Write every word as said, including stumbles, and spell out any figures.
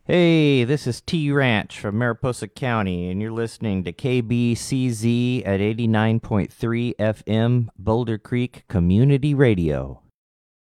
Hey, this is T Ranch from Mariposa County, and you're listening to K B C Z at eighty-nine point three F M, Boulder Creek Community Radio.